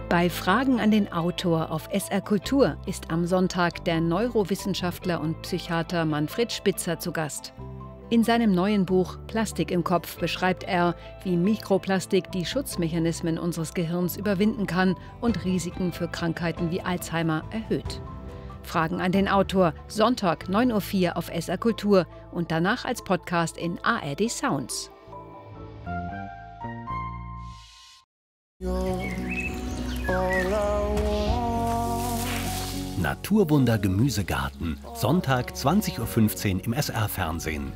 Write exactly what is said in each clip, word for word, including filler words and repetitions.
Bei Fragen an den Autor auf S R Kultur ist am Sonntag der Neurowissenschaftler und Psychiater Manfred Spitzer zu Gast. In seinem neuen Buch Plastik im Kopf beschreibt er, wie Mikroplastik die Schutzmechanismen unseres Gehirns überwinden kann und Risiken für Krankheiten wie Alzheimer erhöht. Fragen an den Autor, Sonntag neun Uhr vier auf S R Kultur und danach als Podcast in A R D Sounds. Naturwunder Gemüsegarten, Sonntag zwanzig Uhr fünfzehn im S R-Fernsehen.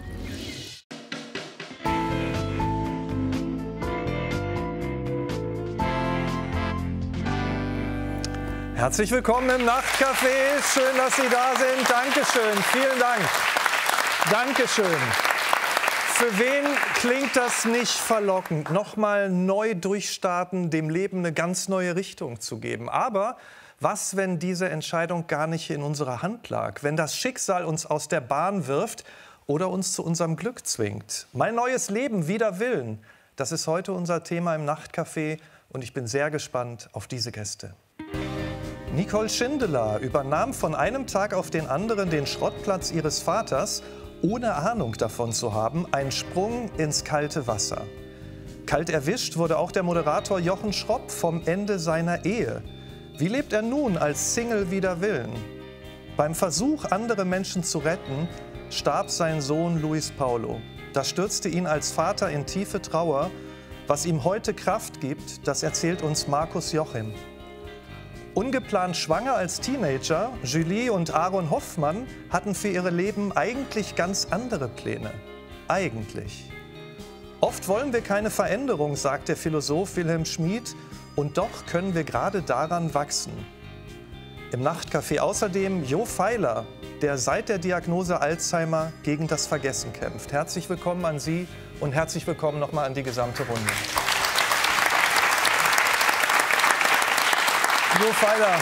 Herzlich willkommen im Nachtcafé. Schön, dass Sie da sind. Dankeschön. Vielen Dank. Dankeschön. Für wen klingt das nicht verlockend, nochmal neu durchstarten, dem Leben eine ganz neue Richtung zu geben? Aber was, wenn diese Entscheidung gar nicht in unserer Hand lag? Wenn das Schicksal uns aus der Bahn wirft oder uns zu unserem Glück zwingt? Mein neues Leben wider Willen, das ist heute unser Thema im Nachtcafé und ich bin sehr gespannt auf diese Gäste. Nicole Schindler übernahm von einem Tag auf den anderen den Schrottplatz ihres Vaters, ohne Ahnung davon zu haben, ein Sprung ins kalte Wasser. Kalt erwischt wurde auch der Moderator Jochen Schropp vom Ende seiner Ehe. Wie lebt er nun als Single wider Willen? Beim Versuch, andere Menschen zu retten, starb sein Sohn Luis Paulo. Das stürzte ihn als Vater in tiefe Trauer. Was ihm heute Kraft gibt, das erzählt uns Markus Jochim. Ungeplant schwanger als Teenager, Julie und Aaron Hoffmann hatten für ihre Leben eigentlich ganz andere Pläne. Eigentlich. Oft wollen wir keine Veränderung, sagt der Philosoph Wilhelm Schmid, und doch können wir gerade daran wachsen. Im Nachtcafé außerdem Jo Feiler, der seit der Diagnose Alzheimer gegen das Vergessen kämpft. Herzlich willkommen an Sie und herzlich willkommen nochmal an die gesamte Runde. Jo Feiler,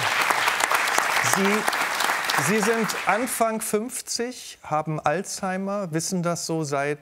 Sie, Sie sind Anfang fünfzig, haben Alzheimer, wissen das so seit